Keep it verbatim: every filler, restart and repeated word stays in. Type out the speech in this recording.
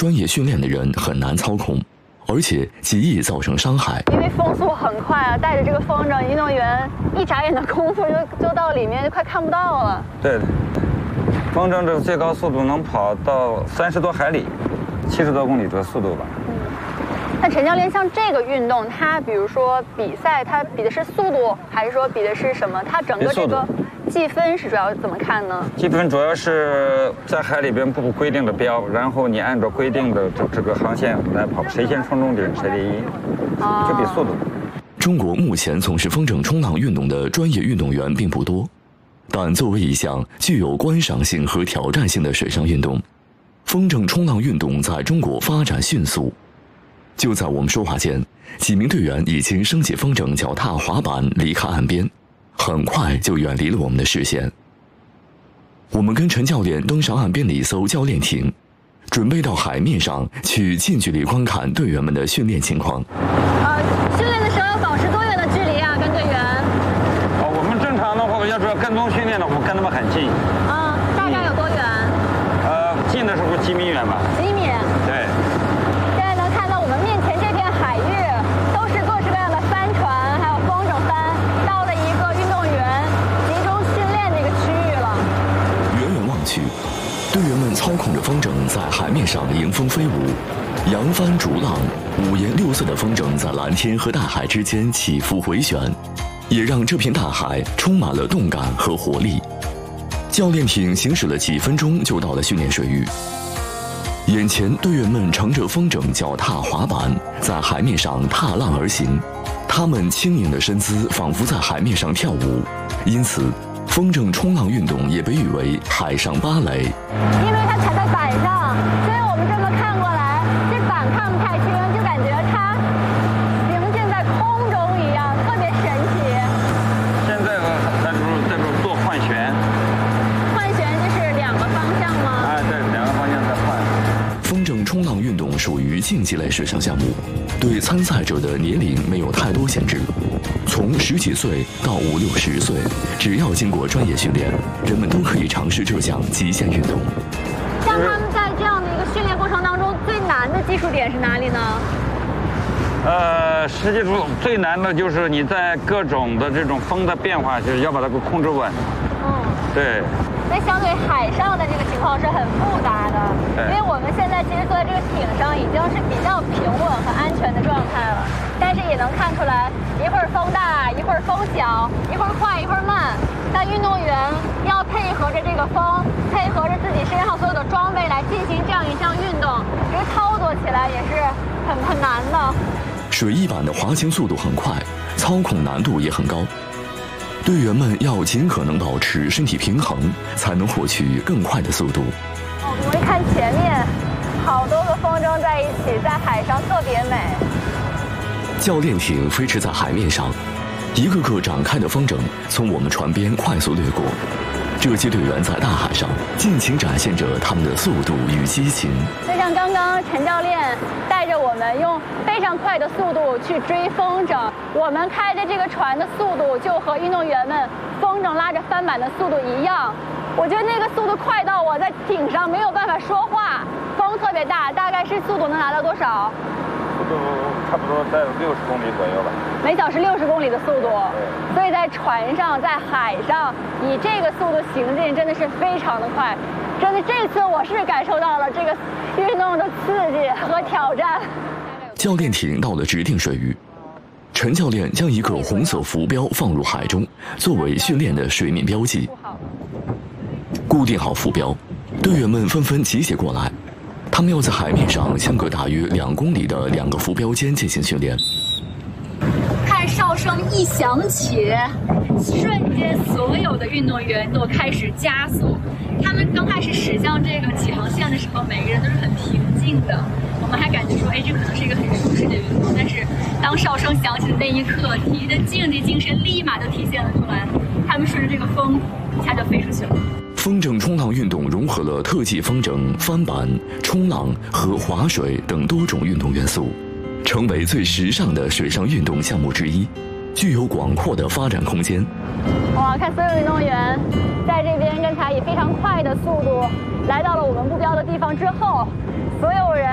专业训练的人很难操控，而且极易造成伤害。 因为风速很快啊，带着这个风筝，运动员一眨眼的功夫就就到里面，就快看不到了。 对，风筝这个最高速度能跑到三十多海里，七十多公里这个速度吧。 嗯，那陈教练，像这个运动，它比如说比赛，它比的是速度，还是说比的是什么？它整个这个计分是主要怎么看呢？ 计分主要是在海里边布规定的标，然后你按照规定的这这个航线来跑，谁先冲终点谁第一， 哦， 就比速度。 中国目前从事风筝冲浪运动的专业运动员并不多，但作为一项具有观赏性和挑战性的水上运动，风筝冲浪运动在中国发展迅速。就在我们说话间，几名队员已经升起风筝，脚踏滑板离开岸边，很快就远离了我们的视线。我们跟陈教练登上岸边的一艘教练艇，准备到海面上去近距离观看队员们的训练情况。 呃，训练的时候要保持多远的距离啊？跟队员？ 哦，我们正常的话，要是要跟踪训练的，我们跟他们很近。 啊、嗯，大概有多远？ 呃，近的时候几米远吧。 几米？ 对。 现在能看到我们面前这片海域，都是各式各样的帆船，还有风筝帆，到了一个运动员集中训练的一个区域了。 远远望去，队员们操控着风筝在海面上迎风飞舞，扬帆逐浪，五颜六色的风筝在蓝天和大海之间起伏回旋，也让这片大海充满了动感和活力。教练艇行驶了几分钟就到了训练水域，眼前队员们乘着风筝脚踏滑板，在海面上踏浪而行，他们轻盈的身姿仿佛在海面上跳舞，因此风筝冲浪运动也被誉为海上芭蕾。 因为它踩在板上，所以我们这么看过来，这板看不太清，就感觉它行进在空中一样，特别神奇。 现在在这在这做换旋， 换旋就是两个方向吗？ 哎，对，两个方向在换。 风筝冲浪运动属于竞技类水上项目，对参赛者的年龄没有太多限制，从十几岁到五六十岁，只要经过专业训练，人们都可以尝试这项极限运动。 像他们在这样的一个训练过程当中，最难的技术点是哪里呢？ 呃，实际上最难的就是你在各种的这种风的变化，就是要把它给控制稳。 嗯， 对。 那相对海上的这个情况是很复杂的，因为我们现在其实坐在这个艇上已经是比较平稳和安全的状态了，但是也能看出来，一会儿风大，一会儿风小，一会儿快，一会儿慢。但运动员要配合着这个风，配合着自己身上所有的装备来进行这样一项运动，这个操作起来也是很很难的。 水翼板的滑行速度很快，操控难度也很高。队员们要尽可能保持身体平衡，才能获取更快的速度。 我们看前面，好多个风筝在一起，在海上特别美。 教练艇飞驰在海面上，一个个展开的风筝从我们船边快速掠过。这些队员在大海上尽情展现着他们的速度与激情。 就像刚刚陈教练带着我们用非常快的速度去追风筝，我们开着这个船的速度就和运动员们风筝拉着帆板的速度一样。我觉得那个速度快到我在艇上没有办法说话，风特别大，大概是速度能达到多少？ 速度差不多在六十公里左右吧。 每小时六十公里的速度，所以在船上、在海上以这个速度行进，真的是非常的快。真的，这次我是感受到了这个运动的刺激和挑战。 教练艇到了指定水域，陈教练将一个红色浮标放入海中，作为训练的水面标记。固定好浮标，队员们纷纷集结过来，他们要在海面上相隔大约两公里的两个浮标间进行训练。 看哨声一响起，瞬间所有的运动员都开始加速。他们刚开始驶向这个起航线的时候，每个人都是很平静的。我们还感觉说，哎，这可能是一个很舒适的运动。但是当哨声响起的那一刻，体育的竞技精神立马就体现了出来。他们顺着这个风，一下就飞出去了。 风筝冲浪运动融合了特技风筝、帆板、冲浪和划水等多种运动元素，成为最时尚的水上运动项目之一，具有广阔的发展空间。 哇，看所有运动员在这边刚才以非常快的速度来到了我们目标的地方之后，所有人